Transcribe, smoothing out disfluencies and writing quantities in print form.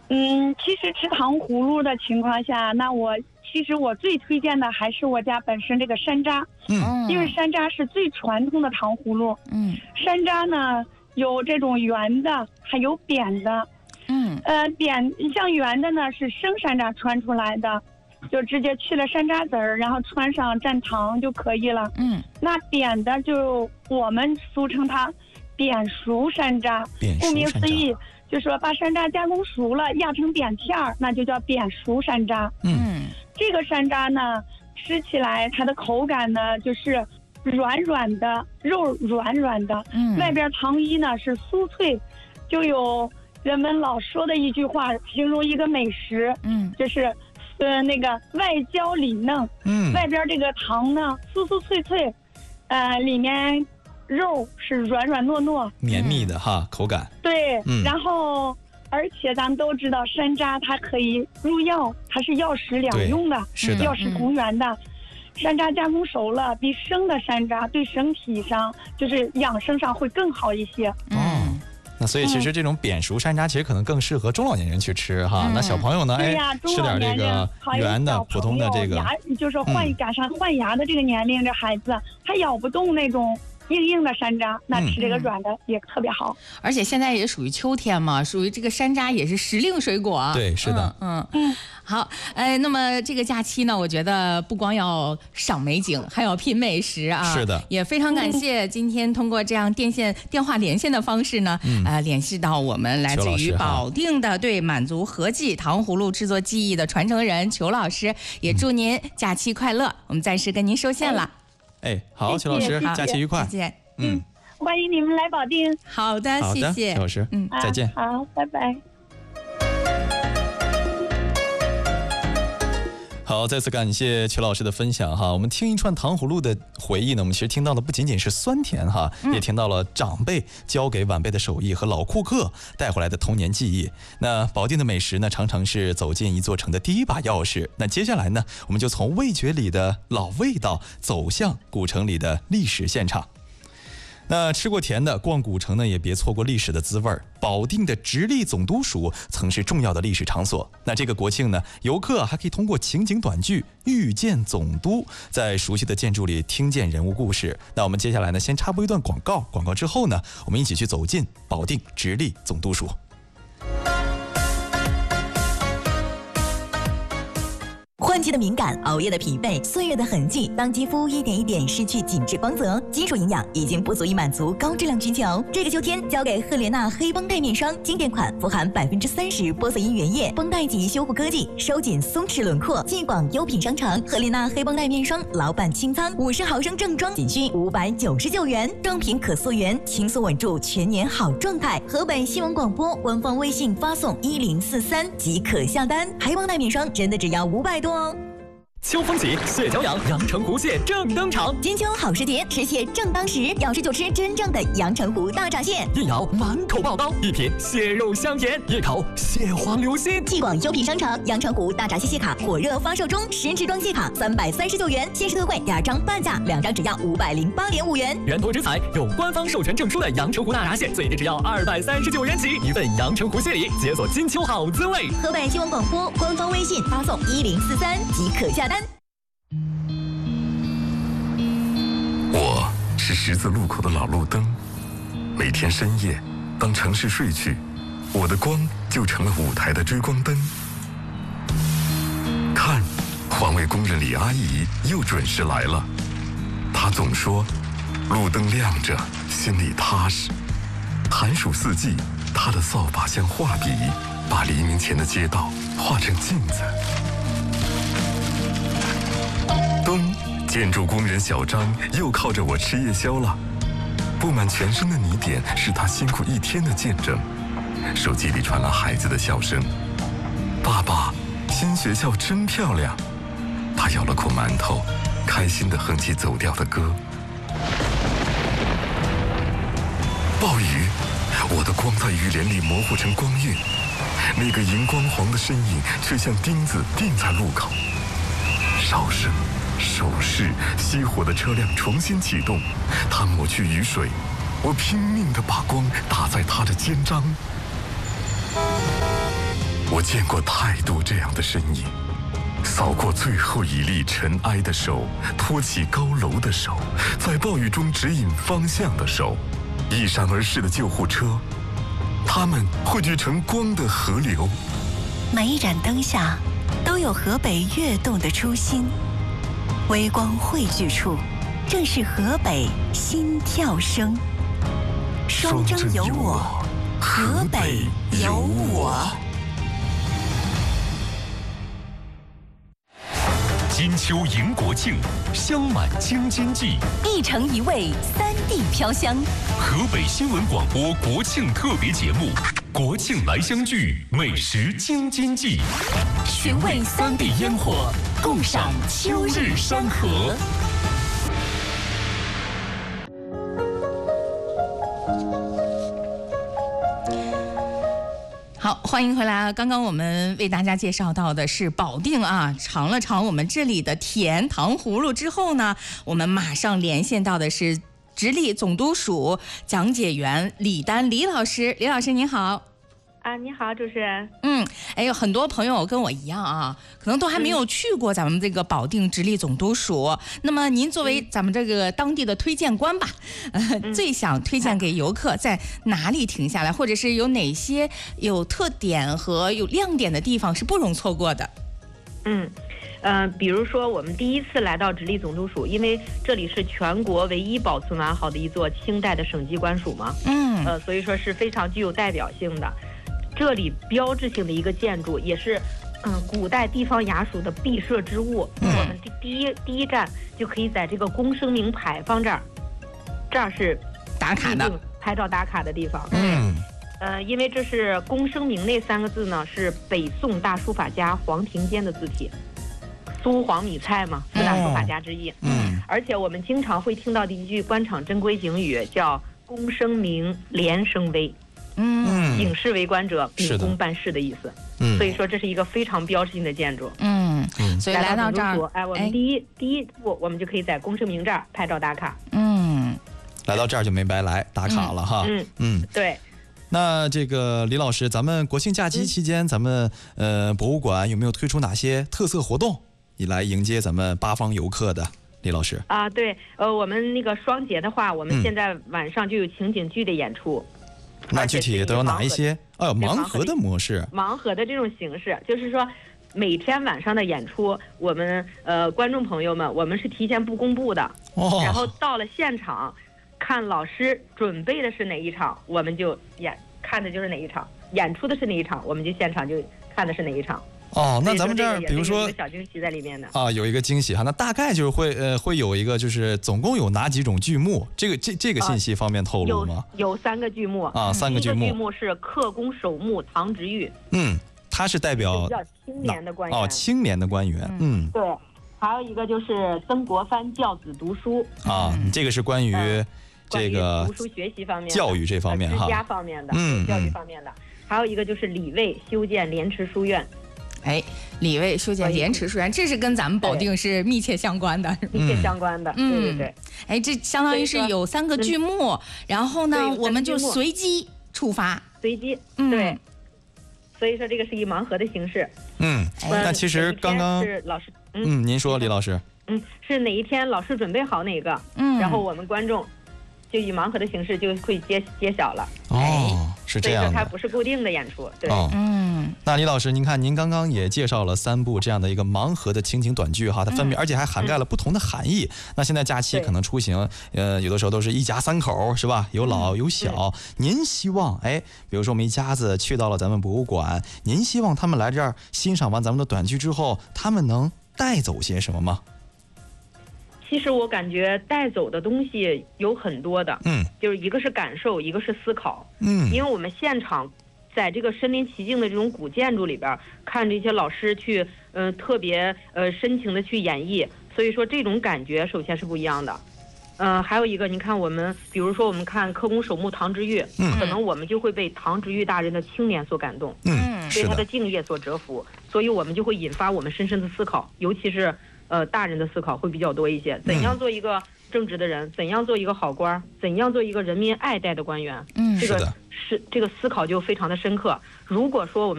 其实吃糖葫芦的情况下，那其实我最推荐的还是我家本身这个山楂，因为山楂是最传统的糖葫芦。山楂呢有这种圆的，还有扁的。像圆的呢是生山楂穿出来的，就直接去了山楂籽儿，然后穿上蘸糖就可以了。那扁的就我们俗称它扁熟山楂，顾名思义。就说把山楂加工熟了，压成扁片儿，那就叫扁熟山楂。这个山楂呢，吃起来它的口感呢，就是软软的，肉软软的，外边糖衣呢是酥脆，就有人们老说的一句话形容一个美食，就是那个外焦里嫩，外边这个糖呢酥酥脆脆，里面肉是软软糯糯绵密的哈口感。 对，然后而且咱们都知道山楂它可以入药，它是药食两用的，药食同源的。山楂加工熟了，比生的山楂对身体上就是养生上会更好一些。 那所以其实这种扁熟山楂其实可能更适合中老年人去吃哈。那小朋友呢，吃点这个圆的普通的这个牙，就是赶上换牙的这个年龄，这孩子他咬不动那种硬的山楂，那吃这个软的也特别好。 而且现在也属于秋天嘛，属于这个山楂也是时令水果。 对，是的。 好，那么这个假期呢，我觉得不光要赏美景，还要品美食啊。 是的， 也非常感谢今天通过这样电话连线的方式呢，联系到我们来自于保定的对满族和记糖葫芦制作技艺的传承人裘老师，也祝您假期快乐。我们暂时跟您收线了。 好，裘老师，假期愉快。 再见。 欢迎你们来保定。 好的，谢谢裘老师。再见。 好，拜拜。 好，再次感谢裘老师的分享哈。我们听一串糖葫芦的回忆呢，我们其实听到的不仅仅是酸甜哈，也听到了长辈教给晚辈的手艺和老顾客带回来的童年记忆。那保定的美食呢，常常是走进一座城的第一把钥匙。那接下来呢，我们就从味觉里的老味道走向古城里的历史现场。那吃过甜的，逛古城呢也别错过历史的滋味儿。保定的直隶总督署曾是重要的历史场所。那这个国庆呢，游客还可以通过情景短剧遇见总督，在熟悉的建筑里听见人物故事。那我们接下来呢，先插播一段广告，广告之后呢，我们一起去走进保定直隶总督署。 换季的敏感，熬夜的疲惫，岁月的痕迹，当肌肤一点一点失去紧致光泽，基础营养已经不足以满足高质量需求。这个秋天，交给赫莲娜黑绷带面霜，经典款，富含30%玻色因原液，绷带级修护科技，收紧松弛轮廓。继广优品商城，赫莲娜黑绷带面霜老板清仓，50毫升正装仅需599元，正品可溯源，轻松稳住全年好状态。河北新闻广播官方微信发送1043即可下单，黑绷带面霜真的只要500多哦。 秋风起，蟹脚痒，阳澄湖蟹正登场。 金秋好时节，吃蟹正当时，要吃就吃真正的阳澄湖大闸蟹。 一咬满口爆刀，一品蟹肉香甜，一口蟹黄流心。 继广优品商城阳澄湖大闸蟹蟹卡火热发售中，10支装蟹卡339元，限时特惠2张半价，2张只要508.5元。 源头之采，有官方授权证书的阳澄湖大闸蟹，最低只要239元起。一份阳澄湖蟹礼，解锁金秋好滋味。 河北新闻广播官方微信发送1043即可下单。 我是十字路口的老路灯，每天深夜，当城市睡去，我的光就成了舞台的追光灯。看，环卫工人李阿姨又准时来了。她总说，路灯亮着，心里踏实。寒暑四季，她的扫把像画笔，把黎明前的街道画成镜子。冬，建筑工人小张又靠着我吃夜宵了。布满全身的泥点是他辛苦一天的见证。手机里传来孩子的笑声：“爸爸，新学校真漂亮。”他咬了口馒头，开心地哼起走调的歌。暴雨，我的光在雨帘里模糊成光晕，那个荧光黄的身影却像钉子钉在路口。哨声、手势，熄火的车辆重新启动，他抹去雨水，我拼命地把光打在他的肩章。我我见过太多这样的身影，扫过最后一粒尘埃的手，托起高楼的手，在暴雨中指引方向的手，一闪而逝的救护车，它们汇聚成光的河流。 每一盏灯下都有河北跃动的初心，微光汇聚处，正是河北心跳声。双征有我，河北有我。 金秋迎国庆，香满京津冀， 一城一味，3地飘香。 河北新闻广播国庆特别节目《国庆来相聚，美食京津冀》， 寻味3地烟火，共赏秋日山河。 好，欢迎回来。刚刚我们为大家介绍到的是保定啊，尝了尝我们这里的甜糖葫芦之后呢，我们马上连线到的是直隶总督署讲解员李丹李老师。李老师您好。 你好，主持人。 有很多朋友跟我一样啊，可能都还没有去过咱们这个保定直隶总督署。那么您作为咱们这个当地的推荐官吧，最想推荐给游客在哪里停下来，或者是有哪些有特点和有亮点的地方是不容错过的？ 比如说我们第一次来到直隶总督署，因为这里是全国唯一保存完好的一座清代的省级官署嘛，所以说是非常具有代表性的。这里标志性的一个建筑，也是古代地方衙署的必设之物。我们第一站就可以在这个公生明牌坊这儿是打卡的拍照打卡的地方。因为这是公生明那3个字呢，是北宋大书法家黄庭坚的字体，苏黄米蔡嘛，四大书法家之一。而且我们经常会听到的一句官场珍规警语叫公生明，廉生威。警示为官者秉公办事的意思。所以说这是一个非常标志性的建筑。 所以来到这儿， 我们第一步我们就可以在公生明这儿拍照打卡。 来到这儿就没白来，打卡了哈。 对。 那这个李老师，咱们国庆假期期间，咱们博物馆有没有推出哪些特色活动，以来迎接咱们8方游客的？李老师对，我们那个双节的话，我们现在晚上就有情景剧的演出。 那具体都有哪一些？盲盒的模式， 盲盒的这种形式，就是说每天晚上的演出，我们观众朋友们，我们是提前不公布的，然后到了现场，看老师准备的是哪一场，我们就看的就是哪一场，演出的是哪一场，我们就现场就看的是哪一场。 那咱们这儿比如说有一个小惊喜在里面的有一个惊喜哈，那大概就是会有一个就是总共有哪几种剧目？这个信息方便透露吗？ 有3个剧目 3个剧目。 第一个剧目是刻工守墓唐植玉， 他是代表比较青年的官员青年的官员。 对。还有一个就是曾国藩教子读书这个是关于这个读书学习方面、 教育这方面治家方面的，教育方面的。还有一个就是李卫修建莲池书院。 李卫修建莲池书院，这是跟咱们保定是密切相关的。 密切相关的，对。 这相当于是有3个剧目，然后呢，我们就随机出发。 随机，对。所以说这个是以盲盒的形式。 那其实刚刚是老师， 您说李老师， 是哪一天老师准备好哪个，然后我们观众就以盲盒的形式就会揭晓了。 是这样的， 所以说它不是固定的演出。对。 那李老师，您看您刚刚也介绍了3部这样的一个盲盒的情景短剧哈，它分别而且还涵盖了不同的含义。那现在假期可能出行，有的时候都是一家3口是吧？有老有小。您希望比如说我们一家子去到了咱们博物馆，您希望他们来这儿欣赏完咱们的短剧之后，他们能带走些什么吗？ 其实我感觉带走的东西有很多的，就是一个是感受，一个是思考，因为我们现场在这个身临其境的这种古建筑里边，看这些老师去特别深情的去演绎，所以说这种感觉首先是不一样的。还有一个，你看我们比如说我们看刻工守墓唐植玉，可能我们就会被唐植玉大人的青年所感动，被他的敬业所折服，所以我们就会引发我们深深的思考，尤其是大人的思考会比较多一些，怎样做一个正直的人，怎样做一个好官，怎样做一个人民爱戴的官员，这个思考就非常的深刻。如果说我们